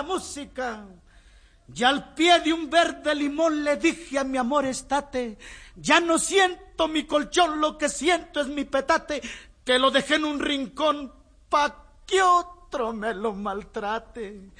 la música. Y al pie de un verde limón le dije a mi amor estate, ya no siento mi colchón, lo que siento es mi petate, que lo dejé en un rincón pa' que otro me lo maltrate.